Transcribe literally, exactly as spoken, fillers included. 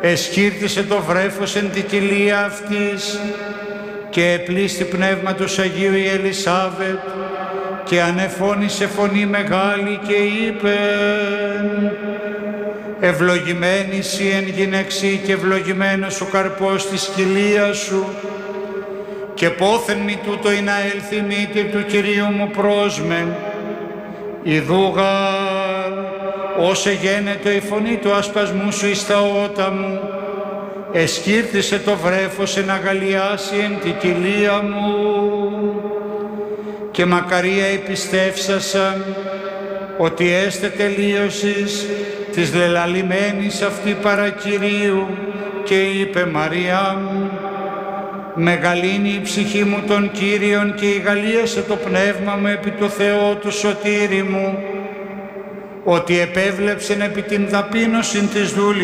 εσκύρτησε το βρέφος εν την κοιλία αυτής και επλήστη πνεύματος Αγίου η Ελισάβετ και ανεφώνησε φωνή μεγάλη και είπε: ευλογημένη εσύ εν γυναιξί και ευλογημένος ο καρπός της κοιλίας σου, και πόθεν μη τούτο ή να έλθει η μήτηρ του Κυρίου μου πρόσμεν. Ιδούγα όσε γένετο η φωνή του ασπασμού σου εις τα ότα μου, εσκύρτησε το βρέφος εν αγαλιάσει εν την κοιλία μου. Και μακαρία επιστεύσασαν ότι έστε τελείωσης της λελαλημένης αυτή παρακυρίου, και είπε Μαρία μου: μεγαλύνει η ψυχή μου τον Κύριον και ηγαλίασε το πνεύμα μου επί του Θεού του σωτήρι μου, ότι επέβλεψεν επί την ταπείνωσιν της δούλης